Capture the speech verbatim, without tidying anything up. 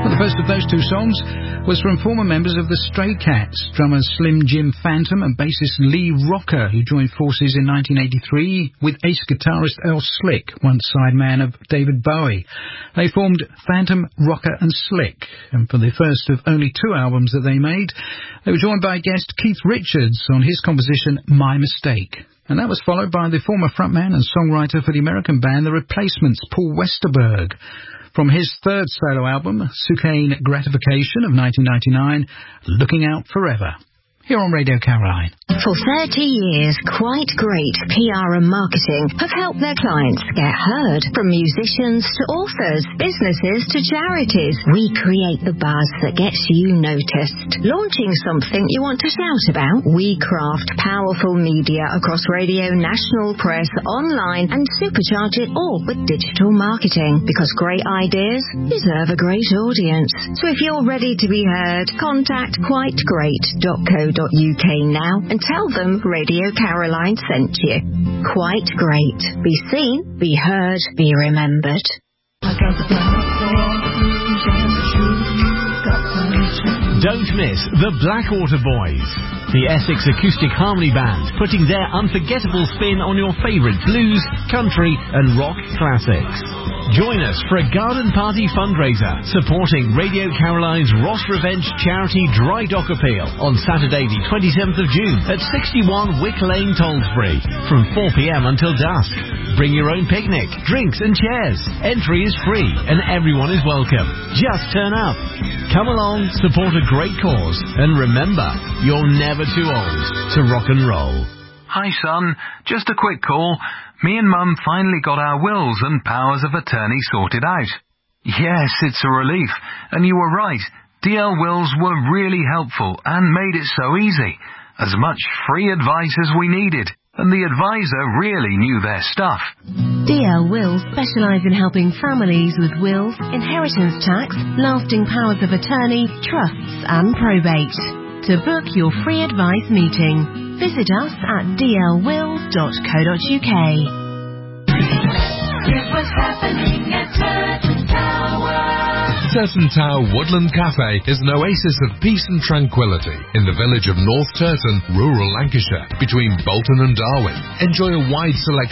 Well, the first of those two songs was from former members of the Stray Cats, drummer Slim Jim Phantom and bassist Lee Rocker, who joined forces in nineteen eighty-three with ace guitarist Earl Slick, once sideman of David Bowie. They formed Phantom, Rocker and Slick, and for the first of only two albums that they made, they were joined by guest Keith Richards on his composition My Mistake. And that was followed by the former frontman and songwriter for the American band The Replacements, Paul Westerberg, from his third solo album, Sucane Gratification of nineteen ninety-nine, Looking Out Forever. Here on Radio Caroline. For thirty years, Quite Great P R and Marketing have helped their clients get heard. From musicians to authors, businesses to charities, we create the buzz that gets you noticed. Launching something you want to shout about? We craft powerful media across radio, national press, online, and supercharge it all with digital marketing. Because great ideas deserve a great audience. So if you're ready to be heard, contact quite great dot co dot uk now and tell them Radio Caroline sent you. Quite Great. Be seen, be heard, be remembered. Don't miss the Blackwater Boys, the Essex acoustic harmony band, putting their unforgettable spin on your favourite blues, country and rock classics. Join us for a garden party fundraiser supporting Radio Caroline's Ross Revenge Charity Dry Dock Appeal on Saturday the twenty-seventh of June at sixty-one Wick Lane, Tollsbury from four p.m. until dusk. Bring your own picnic, drinks and chairs. Entry is free and everyone is welcome. Just turn up. Come along, support a great cause, and remember, you're never too old to rock and roll. Hi son, just a quick call. Me and Mum finally got our wills and powers of attorney sorted out. Yes, it's a relief, and you were right. D L Wills were really helpful and made it so easy. As much free advice as we needed, and the advisor really knew their stuff. D L Wills specialise in helping families with wills, inheritance tax, lasting powers of attorney, trusts and probate. To book your free advice meeting, visit us at d l wills dot co dot uk. Here's what's happening at Turton Tower. Turton Tower Woodland Cafe is an oasis of peace and tranquility in the village of North Turton, rural Lancashire, between Bolton and Darwin. Enjoy a wide selection